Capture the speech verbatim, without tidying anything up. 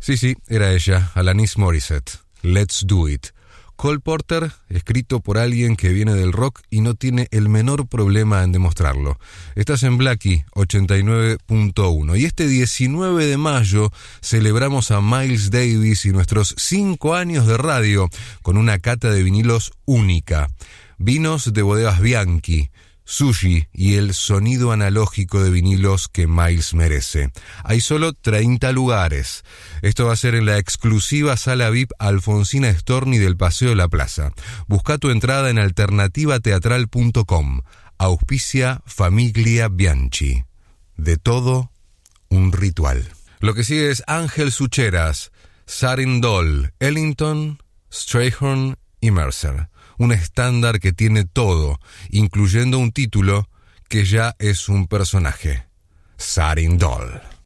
Sí, sí, era ella, Alanis Morissette. Let's Do It. Cole Porter, escrito por alguien que viene del rock y no tiene el menor problema en demostrarlo. Estás en Blackie ochenta y nueve punto uno y este diecinueve de mayo celebramos a Miles Davis y nuestros cinco años de radio con una cata de vinilos única. Vinos de bodegas Bianchi, sushi y el sonido analógico de vinilos que Miles merece. Hay solo treinta lugares. Esto va a ser en la exclusiva sala V I P Alfonsina Storni del Paseo de la Plaza. Busca tu entrada en alternativa teatral punto com. Auspicia Famiglia Bianchi. De todo, un ritual. Lo que sigue es Ángel Sucheras, Sarin Doll, Ellington, Strayhorn y Mercer. Un estándar que tiene todo, incluyendo un título que ya es un personaje. Sarin Doll.